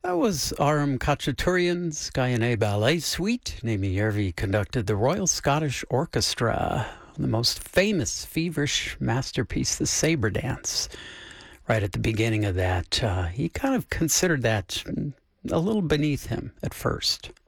That was Aram Khachaturian's Guyane Ballet Suite. Naomi Järvi conducted the Royal Scottish Orchestra, the most famous feverish masterpiece, the Sabre Dance. Right at the beginning of that, he kind of considered that a little beneath him at first.